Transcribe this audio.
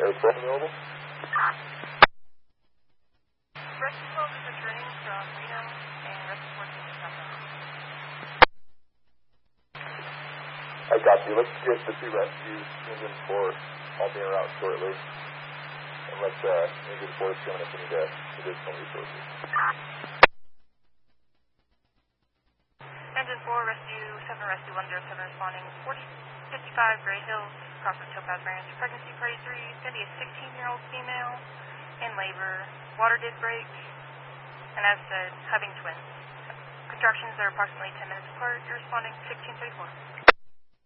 Code 12 available? Rescue 12 is returning from Reno and Rescue 14 is coming. I got you. Let's get the 2 rescues, engine 4. I'll be en route shortly. And let's engine 4 is coming if we need additional resources. Engine 4, Rescue 7, Rescue 107 responding. 4055 Gray Hills, Crawford Topaz Ranch. Pregnancy party 3, it's going to be a 16-year-old female in labor. Water did break, and as said, having twins. Contractions are approximately 10 minutes apart. You're responding 1634.